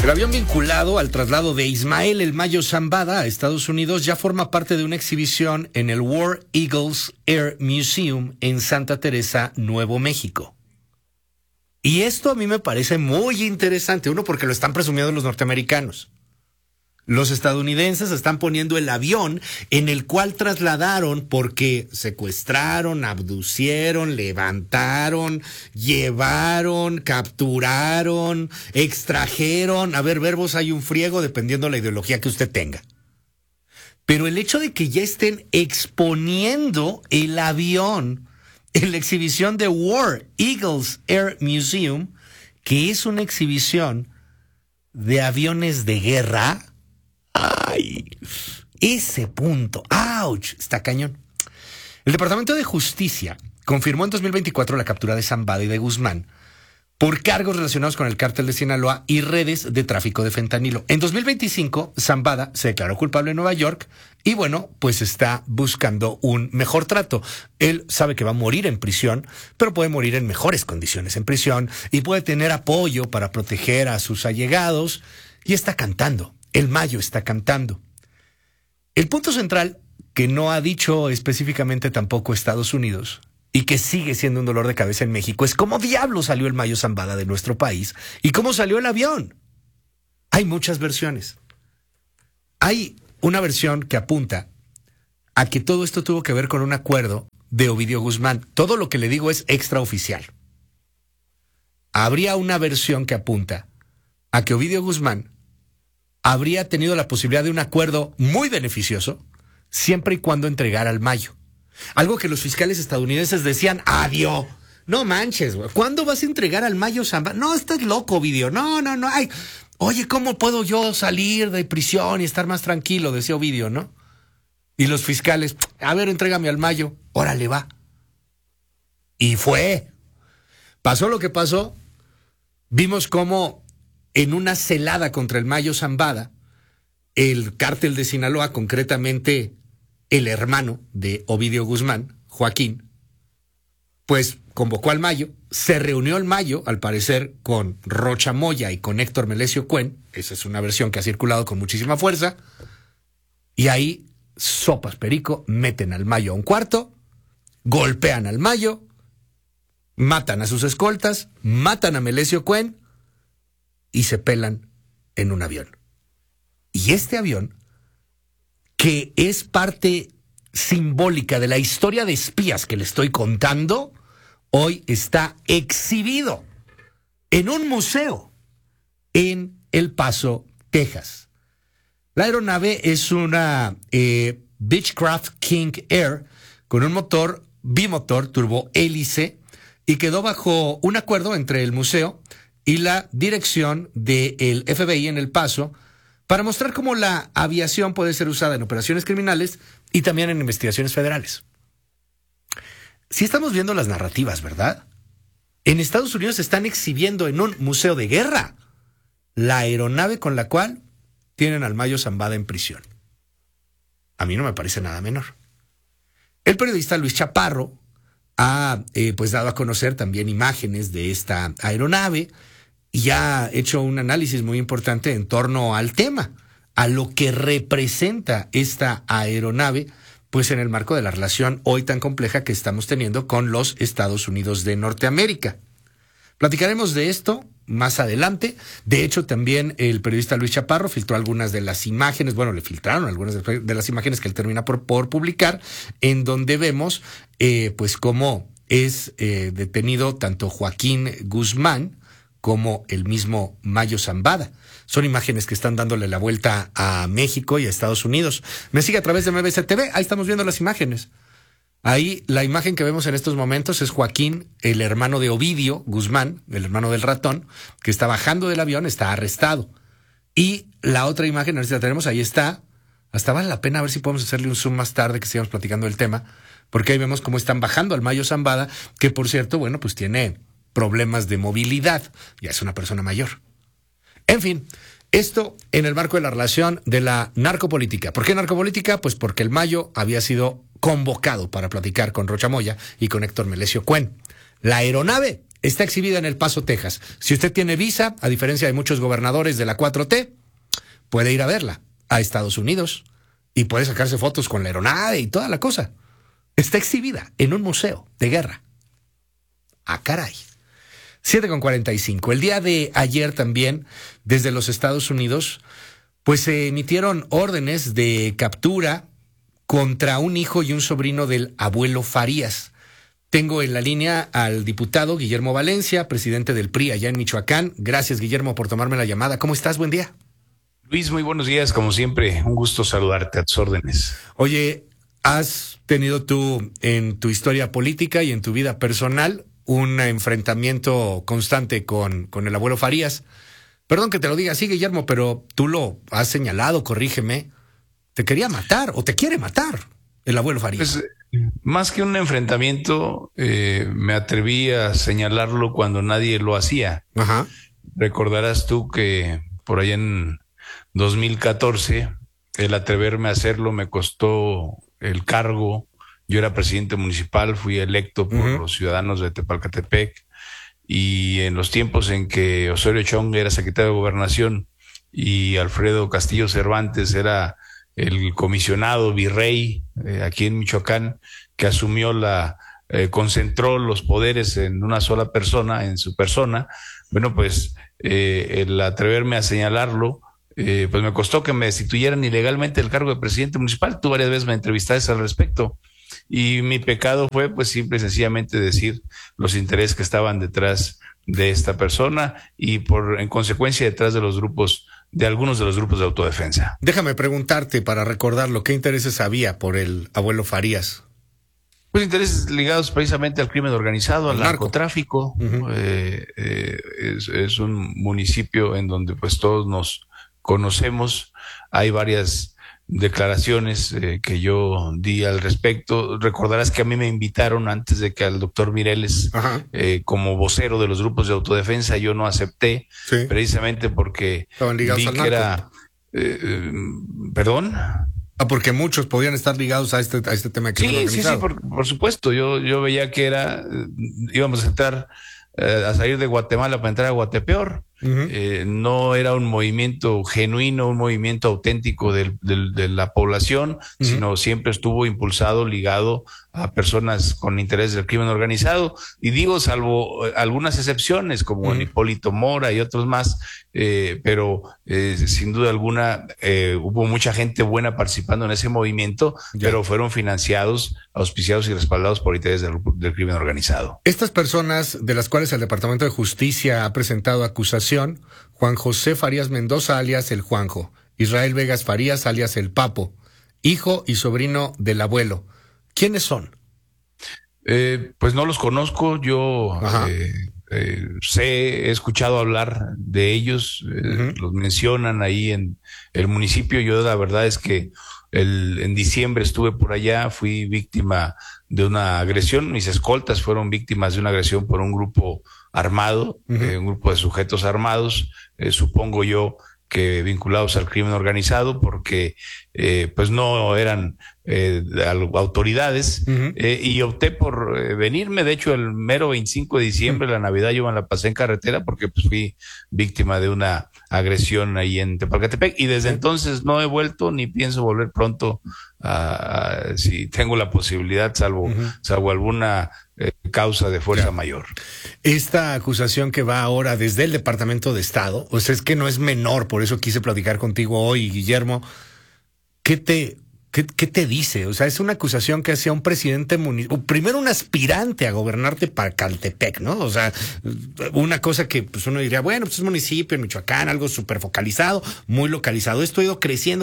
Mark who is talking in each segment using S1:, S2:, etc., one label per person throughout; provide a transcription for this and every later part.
S1: El avión vinculado al traslado de Ismael El Mayo Zambada a Estados Unidos ya forma parte de una exhibición en el War Eagles Air Museum en Santa Teresa, Nuevo México. Y esto a mí me parece muy interesante, uno porque lo están presumiendo los norteamericanos. Los estadounidenses están poniendo el avión en el cual trasladaron porque secuestraron, abducieron, levantaron, llevaron, capturaron, extrajeron. A ver, verbos hay un friego dependiendo de la ideología que usted tenga. Pero el hecho de que ya estén exponiendo el avión en la exhibición de War Eagles Air Museum, que es una exhibición de aviones de guerra. ¡Ay! Ese punto. ¡Auch! Está cañón. El Departamento de Justicia confirmó en 2024 la captura de Zambada y de Guzmán por cargos relacionados con el cártel de Sinaloa y redes de tráfico de fentanilo. En 2025, Zambada se declaró culpable en Nueva York y bueno, pues está buscando un mejor trato. Él sabe que va a morir en prisión, pero puede morir en mejores condiciones en prisión y puede tener apoyo para proteger a sus allegados y está cantando. El Mayo está cantando. El punto central, que no ha dicho específicamente tampoco Estados Unidos, y que sigue siendo un dolor de cabeza en México, es cómo diablos salió el Mayo Zambada de nuestro país y cómo salió el avión. Hay muchas versiones. Hay una versión que apunta a que todo esto tuvo que ver con un acuerdo de Ovidio Guzmán. Todo lo que le digo es extraoficial. Habría una versión que apunta a que Ovidio Guzmán habría tenido la posibilidad de un acuerdo muy beneficioso siempre y cuando entregara al Mayo. Algo que los fiscales estadounidenses decían, adiós. No manches, güey. ¿Cuándo vas a entregar al Mayo Zambada? No, estás loco, Ovidio. No. Ay, oye, ¿cómo puedo yo salir de prisión y estar más tranquilo? Decía Ovidio, ¿no? Y los fiscales, a ver, entrégame al Mayo. Órale, va. Y fue. Pasó lo que pasó. Vimos cómo en una celada contra el Mayo Zambada, el cártel de Sinaloa, concretamente el hermano de Ovidio Guzmán, Joaquín, pues convocó al Mayo, se reunió el Mayo, al parecer, con Rocha Moya y con Héctor Melesio Cuen, esa es una versión que ha circulado con muchísima fuerza, y ahí, sopas perico, meten al Mayo a un cuarto, golpean al Mayo, matan a sus escoltas, matan a Melesio Cuen, y se pelan en un avión. Y este avión, que es parte simbólica de la historia de espías que le estoy contando, hoy está exhibido en un museo en El Paso, Texas. La aeronave es una Beechcraft King Air con un motor bimotor turbohélice y quedó bajo un acuerdo entre el museo y la dirección del FBI en El Paso para mostrar cómo la aviación puede ser usada en operaciones criminales y también en investigaciones federales. Sí estamos viendo las narrativas, ¿verdad? En Estados Unidos están exhibiendo en un museo de guerra la aeronave con la cual tienen al Mayo Zambada en prisión. A mí no me parece nada menor. El periodista Luis Chaparro ha pues dado a conocer también imágenes de esta aeronave y ha hecho un análisis muy importante en torno al tema, a lo que representa esta aeronave, pues en el marco de la relación hoy tan compleja que estamos teniendo con los Estados Unidos de Norteamérica. Platicaremos de esto más adelante. De hecho, también el periodista Luis Chaparro filtró algunas de las imágenes, bueno, le filtraron algunas de las imágenes que él termina por publicar, en donde vemos pues cómo es detenido tanto Joaquín Guzmán como el mismo Mayo Zambada. Son imágenes que están dándole la vuelta a México y a Estados Unidos. Me sigue a través de MBC TV, ahí estamos viendo las imágenes. Ahí la imagen que vemos en estos momentos es Joaquín, el hermano de Ovidio Guzmán, el hermano del ratón, que está bajando del avión, está arrestado. Y la otra imagen, a ver si la tenemos, ahí está. Hasta vale la pena a ver si podemos hacerle un zoom más tarde que sigamos platicando del tema, porque ahí vemos cómo están bajando al Mayo Zambada, que por cierto, bueno, pues tiene problemas de movilidad, ya es una persona mayor. En fin, esto en el marco de la relación de la narcopolítica. ¿Por qué narcopolítica? Pues porque el Mayo había sido convocado para platicar con Rocha Moya y con Héctor Melesio Cuen. La aeronave está exhibida en El Paso, Texas. Si usted tiene visa, a diferencia de muchos gobernadores de la 4T, puede ir a verla a Estados Unidos y puede sacarse fotos con la aeronave y toda la cosa. Está exhibida en un museo de guerra. ¡Ah, caray! 7:45. El día de ayer también, desde los Estados Unidos, pues se emitieron órdenes de captura contra un hijo y un sobrino del abuelo Farías. Tengo en la línea al diputado Guillermo Valencia, presidente del PRI allá en Michoacán. Gracias, Guillermo, por tomarme la llamada. ¿Cómo estás? Buen día.
S2: Luis, muy buenos días, como siempre. Un gusto saludarte, a tus órdenes.
S1: Oye, ¿has tenido tú en tu historia política y en tu vida personal un enfrentamiento constante con el abuelo Farías? Perdón que te lo diga así, Guillermo, pero tú lo has señalado, corrígeme. Te quería matar o te quiere matar el abuelo Farías.
S2: Pues, más que un enfrentamiento, me atreví a señalarlo cuando nadie lo hacía.
S1: Ajá.
S2: Recordarás tú que por allá en 2014, el atreverme a hacerlo me costó el cargo. Yo era presidente municipal, fui electo por los ciudadanos de Tepalcatepec, y en los tiempos en que Osorio Chong era secretario de Gobernación y Alfredo Castillo Cervantes era el comisionado virrey aquí en Michoacán, que asumió concentró los poderes en una sola persona, en su persona. Bueno, pues el atreverme a señalarlo, pues me costó que me destituyeran ilegalmente del cargo de presidente municipal. Tú varias veces me entrevistaste al respecto. Y mi pecado fue, pues, simple y sencillamente decir los intereses que estaban detrás de esta persona y en consecuencia detrás de algunos de los grupos de autodefensa.
S1: Déjame preguntarte, para recordarlo, ¿qué intereses había por el abuelo Farías?
S2: Pues intereses ligados precisamente al crimen organizado, al narcotráfico. Es un municipio en donde pues todos nos conocemos. Hay varias declaraciones que yo di al respecto. Recordarás que a mí me invitaron antes de que al doctor Mireles como vocero de los grupos de autodefensa. Yo no acepté, sí, precisamente porque vi que era ¿perdón?
S1: Porque muchos podían estar ligados a este tema de crimen organizado.
S2: Sí, por supuesto. Yo veía que íbamos a entrar a salir de Guatemala para entrar a Guatepeor. No era un movimiento genuino, un movimiento auténtico de la población, sino siempre estuvo impulsado, ligado a personas con interés del crimen organizado. Y digo, salvo algunas excepciones, como Hipólito Mora y otros más, pero sin duda alguna hubo mucha gente buena participando en ese movimiento, pero fueron financiados, auspiciados y respaldados por intereses del crimen organizado.
S1: Estas personas de las cuales el Departamento de Justicia ha presentado acusación: Juan José Farías Mendoza, alias el Juanjo; Israel Vegas Farías, alias el Papo; hijo y sobrino del abuelo. ¿Quiénes son?
S2: Pues no los conozco. Yo he escuchado hablar de ellos. Los mencionan ahí en el municipio. Yo la verdad es que en diciembre estuve por allá, fui víctima de una agresión. Mis escoltas fueron víctimas de una agresión por un grupo armado, un grupo de sujetos armados, supongo yo que vinculados al crimen organizado, porque pues no eran autoridades, y opté por venirme. De hecho, el mero 25 de diciembre, la Navidad, yo me la pasé en carretera porque pues fui víctima de una agresión ahí en Tepalcatepec, y desde entonces no he vuelto ni pienso volver pronto, si tengo la posibilidad, salvo alguna causa de fuerza mayor.
S1: Esta acusación que va ahora desde el Departamento de Estado, o sea, es que no es menor, por eso quise platicar contigo hoy, Guillermo. ¿Qué te dice? O sea, es una acusación que hacía un presidente primero un aspirante a gobernarte para Caltepec, ¿no? O sea, una cosa que pues uno diría, bueno, pues es municipio en Michoacán, algo súper focalizado, muy localizado. Esto ha ido creciendo,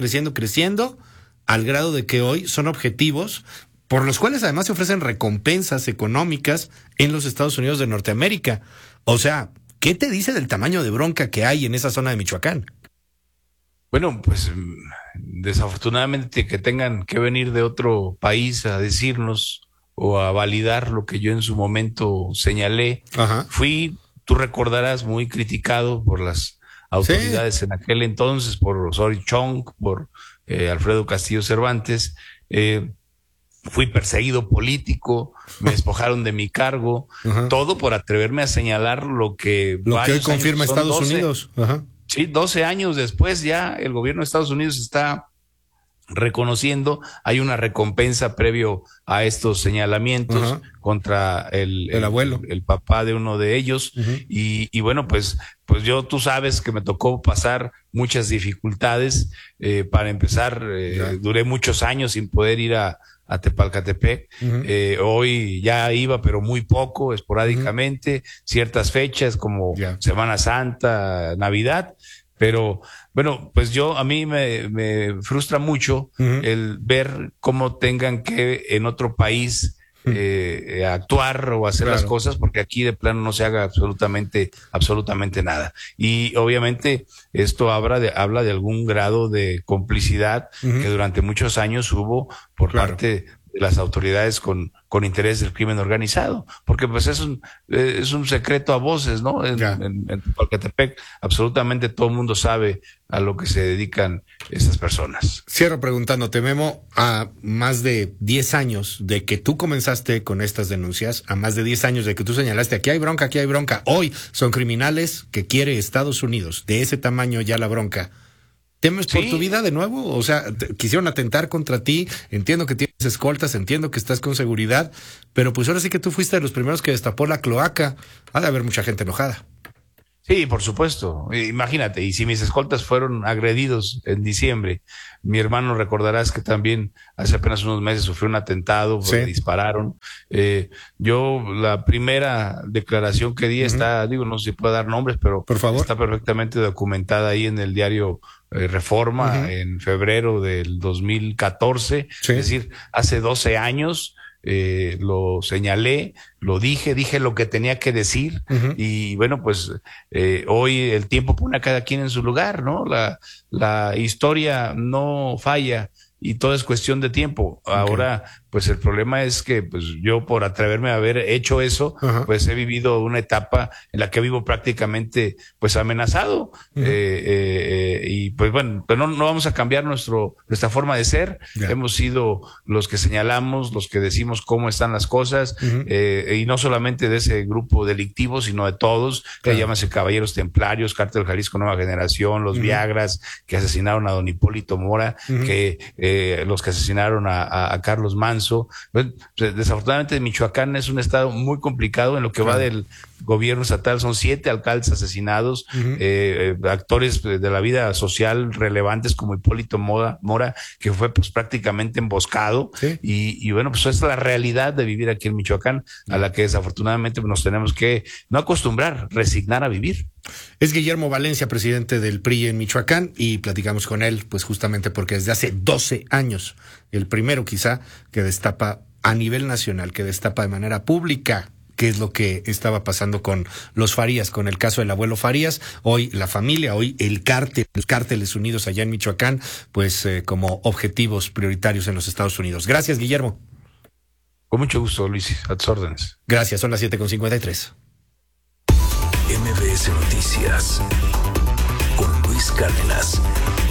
S1: al grado de que hoy son objetivos por los cuales además se ofrecen recompensas económicas en los Estados Unidos de Norteamérica. O sea, ¿qué te dice del tamaño de bronca que hay en esa zona de Michoacán?
S2: Bueno, pues desafortunadamente que tengan que venir de otro país a decirnos o a validar lo que yo en su momento señalé. Fui, tú recordarás, muy criticado por las autoridades en aquel entonces, por Osorio Chong, por Alfredo Castillo Cervantes. fui perseguido político, me despojaron de mi cargo, todo por atreverme a señalar lo que
S1: hoy confirma Estados Unidos.
S2: Sí, 12 años después ya el gobierno de Estados Unidos está reconociendo, hay una recompensa previo a estos señalamientos contra el
S1: abuelo,
S2: el papá de uno de ellos, y bueno, pues tú sabes que me tocó pasar muchas dificultades. Para empezar, duré muchos años sin poder ir a Tepalcatepec. Hoy ya iba, pero muy poco, esporádicamente, ciertas fechas como Semana Santa, Navidad. Pero bueno, pues a mí me frustra mucho el ver cómo tengan que en otro país actuar o hacer las cosas, porque aquí de plano no se haga absolutamente nada. Y obviamente esto habla de algún grado de complicidad que durante muchos años hubo por parte de las autoridades con interés del crimen organizado, porque pues es un secreto a voces, ¿no? En Tepalcatepec absolutamente todo el mundo sabe a lo que se dedican estas personas.
S1: Cierro preguntándote, Memo, a más de 10 años de que tú comenzaste con estas denuncias, a más de 10 años de que tú señalaste, aquí hay bronca, hoy son criminales que quiere Estados Unidos, de ese tamaño ya la bronca. ¿Temes por tu vida de nuevo? O sea, quisieron atentar contra ti, entiendo que tienes escoltas, entiendo que estás con seguridad, pero pues ahora sí que tú fuiste de los primeros que destapó la cloaca. Ha de haber mucha gente enojada.
S2: Sí, por supuesto. Imagínate, y si mis escoltas fueron agredidos en diciembre, mi hermano recordarás que también hace apenas unos meses sufrió un atentado, porque dispararon. Yo la primera declaración que di no sé si puedo dar nombres, pero
S1: por favor,
S2: está perfectamente documentada ahí en el diario Reforma en febrero del 2014, es decir, hace 12 años. Lo señalé, lo dije lo que tenía que decir, y bueno, pues hoy el tiempo pone a cada quien en su lugar, ¿no? La historia no falla y todo es cuestión de tiempo. Ahora, pues el problema es que pues yo, por atreverme a haber hecho eso, pues he vivido una etapa en la que vivo prácticamente pues amenazado, y pues bueno, pero no vamos a cambiar nuestra forma de ser. Hemos sido los que señalamos, los que decimos cómo están las cosas, y no solamente de ese grupo delictivo, sino de todos, que llámase Caballeros Templarios, Cártel Jalisco Nueva Generación, los Viagras, que asesinaron a don Hipólito Mora, que los que asesinaron a Carlos Manso. Pues, desafortunadamente Michoacán es un estado muy complicado. En lo que va del gobierno estatal son 7 alcaldes asesinados, actores de la vida social relevantes como Hipólito Mora, que fue pues prácticamente emboscado, y bueno, pues esa es la realidad de vivir aquí en Michoacán, a la que desafortunadamente nos tenemos que no acostumbrar, resignar a vivir.
S1: Es Guillermo Valencia, presidente del PRI en Michoacán, y platicamos con él pues justamente porque desde hace 12 años, el primero quizá que destapa a nivel nacional, que destapa de manera pública qué es lo que estaba pasando con los Farías, con el caso del abuelo Farías. Hoy la familia, hoy el cártel, los cárteles unidos allá en Michoacán, pues como objetivos prioritarios en los Estados Unidos. Gracias, Guillermo.
S2: Con mucho gusto, Luis, a tus órdenes.
S1: Gracias, son las 7:53.
S3: MBS Noticias con Luis Cárdenas.